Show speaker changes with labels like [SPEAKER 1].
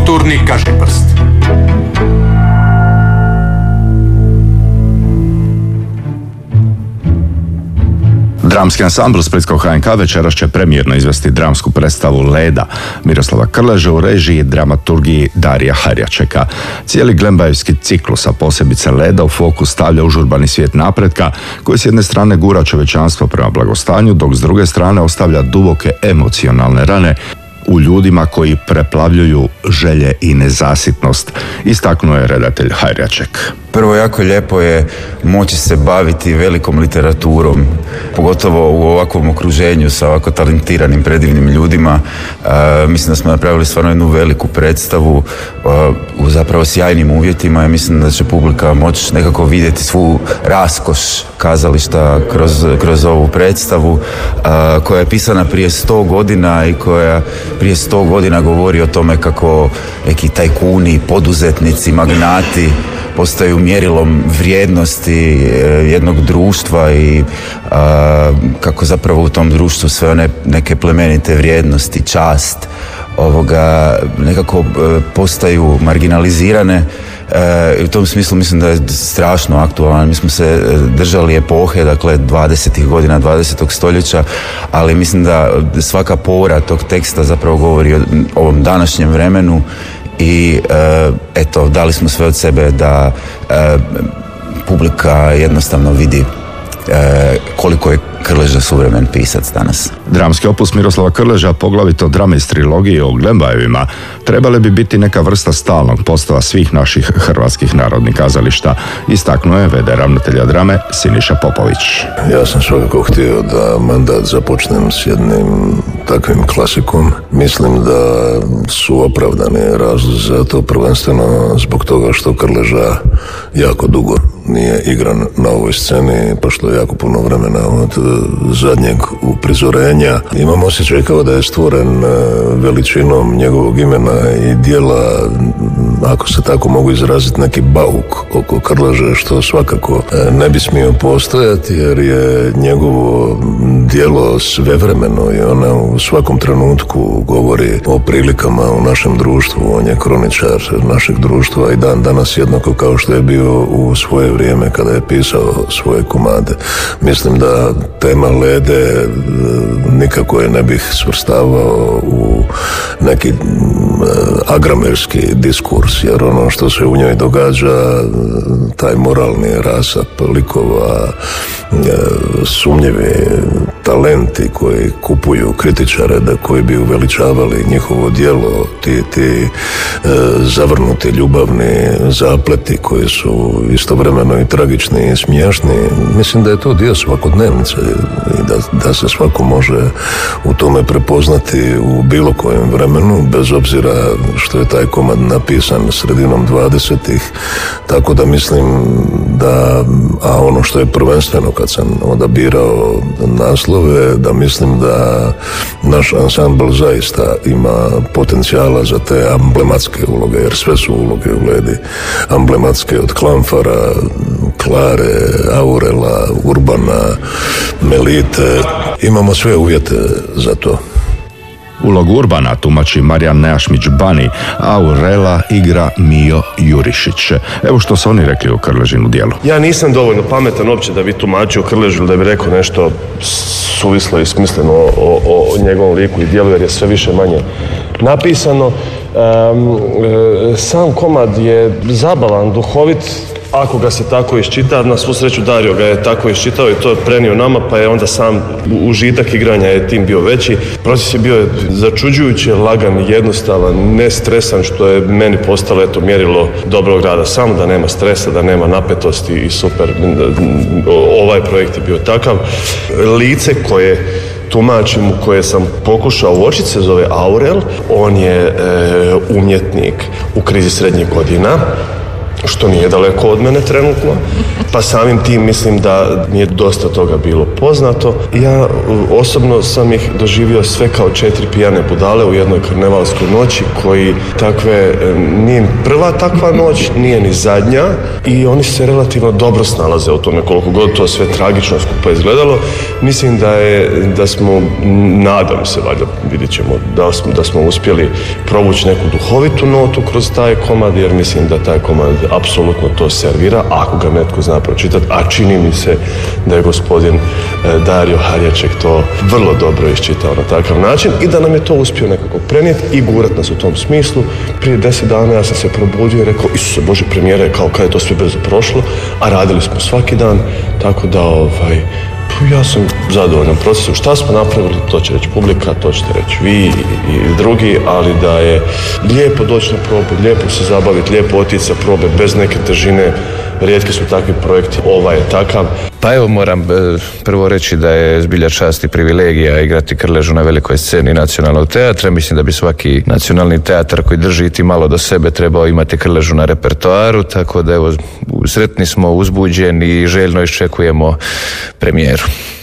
[SPEAKER 1] Kulturni kažiprst.
[SPEAKER 2] Dramski ansambl Splitskog HNK večeras će premijerno izvesti dramsku predstavu Leda Miroslava Krleže u režiji i dramaturgiji Darija Harjačeka. Cijeli glembajevski ciklus, a posebice Leda, u fokus stavlja užurbani svijet napretka koji s jedne strane gura čovječanstvo prema blagostanju, dok s druge strane ostavlja duboke emocionalne rane u ljudima koji preplavljuju želje i nezasitnost, istaknuo je redatelj Harjaček.
[SPEAKER 3] Prvo, jako lijepo je moći se baviti velikom literaturom, pogotovo u ovakvom okruženju sa ovako talentiranim, predivnim ljudima. Mislim da smo napravili stvarno jednu veliku predstavu u zapravo sjajnim uvjetima i mislim da će publika moći nekako vidjeti svu raskoš kazališta kroz ovu predstavu koja je pisana prije 100 godina i koja prije 100 godina govori o tome kako neki tajkuni, poduzetnici, magnati postaju mjerilom vrijednosti jednog društva i kako zapravo u tom društvu sve one neke plemenite vrijednosti, čast, nekako postaju marginalizirane. I u tom smislu mislim da je strašno aktualan. Mi smo se držali epohe, dakle 20. godina 20. stoljeća, ali mislim da svaka pora tog teksta zapravo govori o ovom današnjem vremenu i eto, dali smo sve od sebe da publika jednostavno vidi koliko je Krleža suvremen pisac danas.
[SPEAKER 2] Dramski opus Miroslava Krleža, poglavito drame iz trilogije o Glembajevima, trebale bi biti neka vrsta stalnog postava svih naših hrvatskih narodnih kazališta, istaknuo je v.d. ravnatelja drame Siniša Popović.
[SPEAKER 4] Ja sam svakako htio da mandat započnem s jednim takvim klasikom. Mislim da su opravdani razlozi za to, prvenstveno zbog toga što Krleža jako dugo nije igran na ovoj sceni, prošlo je jako puno vremena od zadnjeg uprizorenja. Imam osjećaj kao da je stvoren veličinom njegovog imena i djela, ako se tako mogu izraziti, neki bauk oko Krleže, što svakako ne bi smio postojati, jer je njegovo djelo svevremeno i ona u svakom trenutku govori o prilikama u našem društvu. On je kroničar našeg društva i dan danas jednako kao što je bio u svoje vrijeme kada je pisao svoje komade. Mislim da tema Lede nikako je ne bih svrstavao u neki agramerski diskurs, jer ono što se u njoj događa, taj moralni rasap likova, sumnjivi talenti koji kupuju kritičare da koji bi uveličavali njihovo djelo, ti zavrnuti ljubavni zapleti koji su istovremeno i tragični i smiješni. Mislim da je to dio svakodnevnice i da se svako može u tome prepoznati u bilo kojem vremenu, bez obzira što je taj komad napisan sredinom 20-ih, tako da mislim da, a ono što je prvenstveno kad sam odabirao naslove, da mislim da naš ansambl zaista ima potencijala za te amblematske uloge, jer sve su uloge u Ledi amblematske, od Klamfara, Klare, Aurela, Urbana, Melite. Imamo sve uvjete za to.
[SPEAKER 2] Ulogu Urbana tumači Marijan Nejašmić-Bani, a Aurela igra Mijo Jurišić. Evo što su oni rekli o Krležinu djelu.
[SPEAKER 5] Ja nisam dovoljno pametan uopće da bi tumačio Krležu ili da bi rekao nešto suvislo i smisleno o njegovom liku i djelu, jer je sve više manje napisano. Sam komad je zabavan, duhovit, ako ga se tako iščita. Na svu sreću Dario ga je tako iščitao i to je prenio nama, pa je onda sam užitak igranja je tim bio veći. Proces je bio začuđujuće, lagan, jednostavan, nestresan, što je meni postalo mjerilo dobrog rada. Samo da nema stresa, da nema napetosti i super. Ovaj projekt je bio takav. Lice koje tumačim, koje sam pokušao uočiti, se zove Aurel. On je umjetnik u krizi srednjih godina, što nije daleko od mene trenutno, pa samim tim mislim da mi je dosta toga bilo poznato. Ja osobno sam ih doživio sve kao 4 pijane budale u jednoj karnevalskoj noći, koji nije ni prva takva noć, nije ni zadnja, i oni se relativno dobro snalaze u tome, koliko god to sve tragično skupa izgledalo. Mislim da smo, nadam se, valjda vidjet ćemo da smo uspjeli provući neku duhovitu notu kroz taj komad, jer mislim da taj komad apsolutno to servira, ako ga netko zna pročitati, a čini mi se da je gospodin Dario Harjaček to vrlo dobro iščitao na takav način i da nam je to uspio nekako prenijeti i gurat nas u tom smislu. Prije 10 dana ja sam se probudio i rekao, Isuse Bože, premijera je kao kad je to sve brzo prošlo, a radili smo svaki dan, tako da ja sam zadovoljan procesom. Šta smo napravili, to će reći publika, to ćete reći vi i drugi, ali da je lijepo doći na probu, lijepo se zabaviti, lijepo otići sa probe bez neke težine. Rijetki su takvi projekti, ovaj je takav.
[SPEAKER 1] Pa evo, moram prvo reći da je zbilja čast i privilegija igrati Krležu na velikoj sceni nacionalnog teatra. Mislim da bi svaki nacionalni teatar koji drži iti malo do sebe trebao imati Krležu na repertoaru, tako da evo, sretni smo, uzbuđeni i željno iščekujemo premijeru.